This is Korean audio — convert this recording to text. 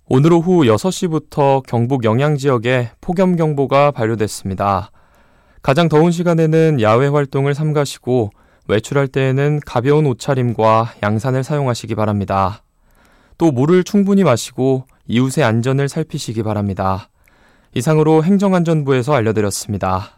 오늘 오후 6시부터 경북 영양지역에 폭염경보가 발효됐습니다. 가장 더운 시간에는 야외 활동을 삼가시고 외출할 때에는 가벼운 옷차림과 양산을 사용하시기 바랍니다. 또 물을 충분히 마시고 이웃의 안전을 살피시기 바랍니다. 이상으로 행정안전부에서 알려드렸습니다.